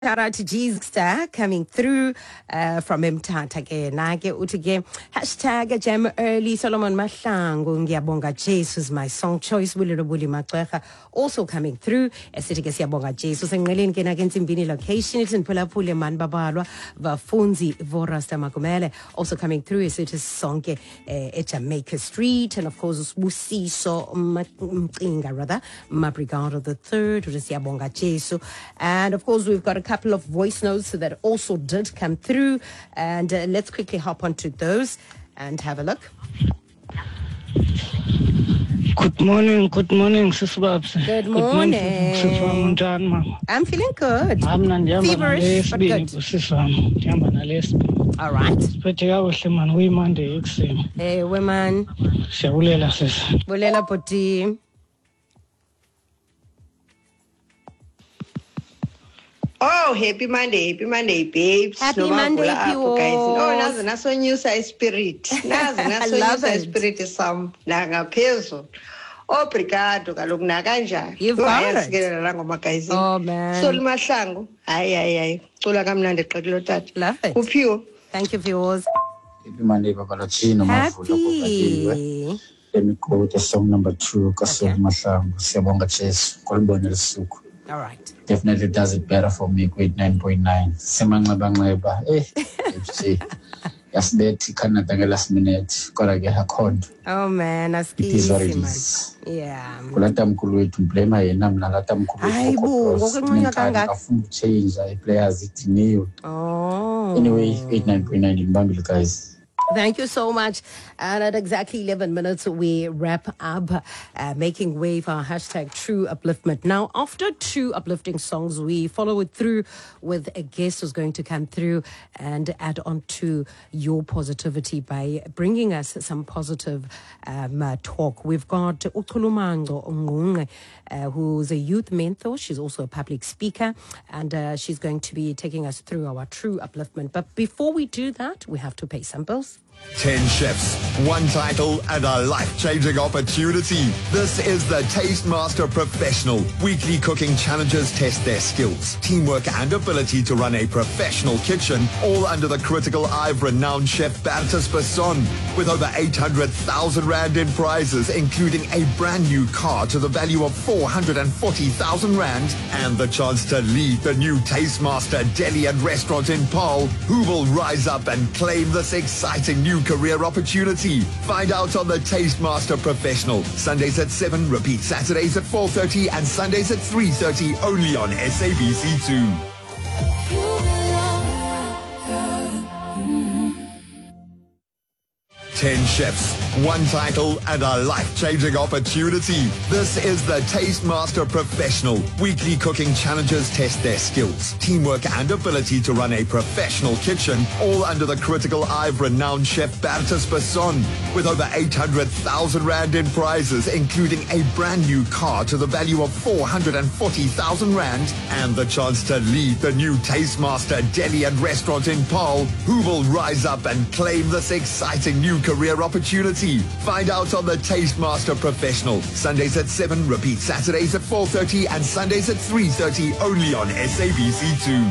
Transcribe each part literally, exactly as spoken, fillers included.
Shout out to G-Star coming through uh, from Mthatha ke nake uthi ke hashtag jam early Solomon Mahlangu ngiyabonga Jesus is my song choice Bulelo Buli Maxwega also coming through esithi ke siyabonga Jesus enqeleni ke nake Ntsimbini location ithi Phulaphule man babalwa Vafunzi Vorasta Makumele also coming through esithi sonke at Jamaica Street and of course Busiso Mcinga rather Mabrigado the third uthi siyabonga Jesus and of course we've got a couple of voice notes that also did come through and uh, let's quickly hop onto those and have a look. Good morning, good morning, Sister Babs. Good morning. Good morning. I'm feeling good. I'm not feverish, but good. All right. We Monday, hey, women. Shabulela, sis. Bulela poti. Oh, happy Monday, happy Monday, babes. Happy Monday, guys. Oh, nazo naso new size spirit. Nazo naso new size spirit sam nanga peso. Obrigado kaloku na kanjani. You've got it. Guys. Oh man. Sol Mahlangu. Hayi hayi hayi. Cula kamnandi xekelo tata. Love it. Uphiwe. Thank you viewers. Happy Monday, Babalachino. Happy. Let me quote the song number two, Sol Mahlangu. Siyabonga Jesus. Kolibone lisuku. All right. Definitely does it better for me with nine point nine. Semanqaba eh F G. Yasibethi Canada nge last minute kodwa ke hakhona. Oh man, askisi man. Yeah. Kulata mkhulu wethu blame yena mina lata mkhulu. Hayibo ngokunqunywa kangaka. Afuna change I players idiniwe. Oh. Anyway, eighty-nine point nine imbambile guys. Thank you so much. And at exactly eleven minutes, we wrap up, uh, making way for our hashtag True Upliftment. Now, after two uplifting songs, we follow it through with a guest who's going to come through and add on to your positivity by bringing us some positive um, uh, talk. We've got Ukhulumango Ngunge, uh, who's a youth mentor. She's also a public speaker, and uh, she's going to be taking us through our True Upliftment. But before we do that, we have to pay some bills. Ten chefs, one title, and a life-changing opportunity. This is the Taste Master Professional. Weekly cooking challenges test their skills, teamwork, and ability to run a professional kitchen, all under the critical eye of renowned chef Bertus Basson. With over eight hundred thousand rand in prizes, including a brand new car to the value of four hundred forty thousand rand, and the chance to lead the new Taste Master Deli and Restaurant in Paarl, who will rise up and claim this exciting new career opportunity. Find out on the Taste Master Professional. Sundays at seven, repeat Saturdays at four thirty and Sundays at three thirty only on S A B C two. Ten chefs, one title, and a life-changing opportunity. This is the Taste Master Professional. Weekly cooking challenges test their skills, teamwork, and ability to run a professional kitchen, all under the critical eye of renowned chef Bertus Basson. With over eight hundred thousand rand in prizes, including a brand new car to the value of four hundred forty thousand rand, and the chance to lead the new Taste Master Deli and Restaurant in Paarl, who will rise up and claim this exciting new career opportunity. Find out on the Taste Master Professional. Sundays at seven, repeat Saturdays at four thirty and Sundays at three thirty only on S A B C two.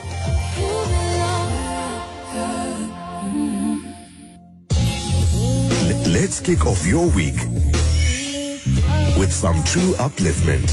Let's kick off your week with some true upliftment.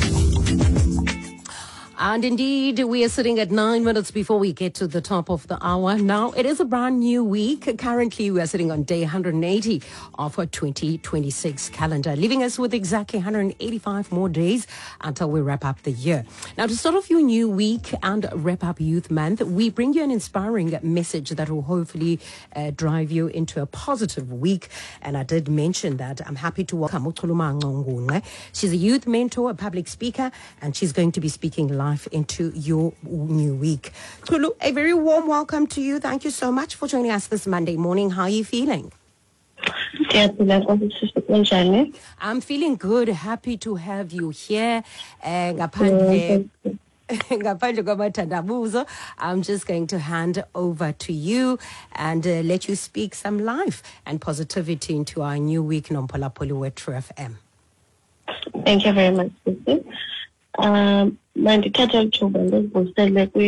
And indeed, we are sitting at nine minutes before we get to the top of the hour. Now, it is a brand new week. Currently, we are sitting on day one hundred eighty of our twenty twenty-six calendar, leaving us with exactly one hundred eighty-five more days until we wrap up the year. Now, to start off your new week and wrap up Youth Month, we bring you an inspiring message that will hopefully uh, drive you into a positive week. And I did mention that I'm happy to welcome Ukhulumango Ngunge. She's a youth mentor, a public speaker, and she's going to be speaking live into your new week. Khulu, a very warm welcome to you. Thank you so much for joining us this Monday morning. How are you feeling? I'm feeling good. Happy to have you here. Uh, I'm just going to hand over to you and uh, let you speak some life and positivity into our new week, Nompola Poli Wetru F M. Thank you very much, Sister. Um, mandithathe lithuba ndizibusele